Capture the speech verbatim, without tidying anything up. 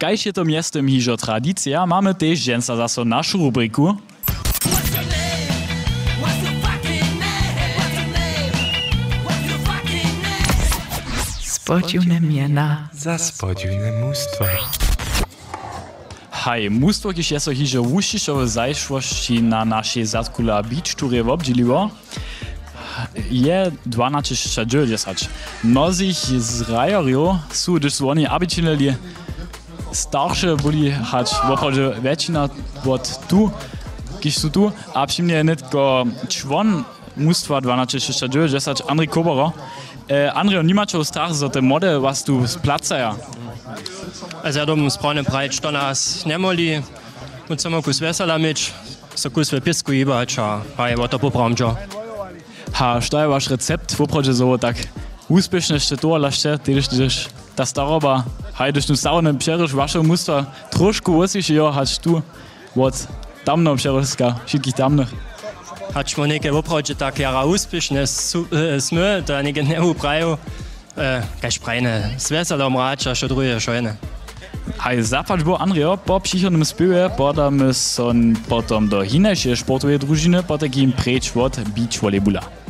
Kajś je to miestem hižo tradicja, mamy też dżęsa zaso naszą rubryku. Spodziewne miena. Za spodziewne mustwa. Hej, mustwo, kiż je so hižo wušćišowe zajszłości na naszej Zatkula Beach turje obdzieliło, je dwanaście dziewięćdziesiąt. Mnozich z rajorów są, gdyż są oni obyčajnie starsze byli, hać wopadzie většina od tu, kiż są tu, a przymnie nie tylko człon mustwa dwanaście dziewięćdziesiąt, Andrzej Koboro. Äh, Andrzej, nie macie strach za te mody, was tu z placa ja? Also ja dom správne breit što nás nemoli, musíme kus vesela myč, so kus ve pisku jibać, a hej, o to popramčo. Ha, šta je vaš recept, wopadzie so tak uspieszne jeszcze to, laszcze, tydyż, tydyż, ta staroba, hej, dyż tu starone przerys wasze mustwa troszkę łosisze, jo, hać tu, od tamno przeryska, wszystkich tamnych. Hać mo neke oprawdźe tak jara uspieszne sme, to neke ne upraju, kaž prajne, s veselom rača, što druje šojne. Hej, zapać bo Andrzej, po przychodnym spiewie podamy son potom do hinejszej sportowej drużyny, po takim precz od beach volleybola.